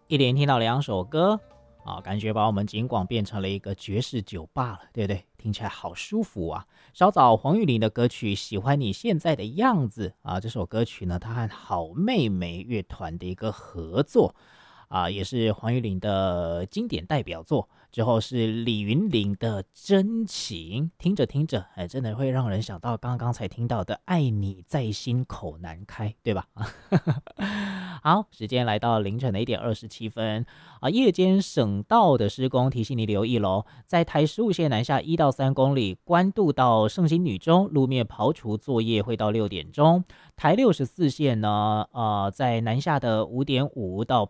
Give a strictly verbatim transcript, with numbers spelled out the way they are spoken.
一连听到两首歌啊，感觉把我们景广变成了一个爵士酒吧了，对不对？听起来好舒服啊！稍早黄韵玲的歌曲《喜欢你现在的样子》啊，这首歌曲呢，它和好妹妹乐团的一个合作啊，也是黄韵玲的经典代表作。之后是李云林的真情，听着听着，哎，真的会让人想到刚刚才听到的“爱你在心口难开”，对吧？好，时间来到凌晨的一点二十七分啊，夜间省道的施工提醒你留意喽，在台十五线南下一到三公里，关渡到圣心女中路面刨除作业会到六点钟。台六十四线呢，呃，在南下的五点五到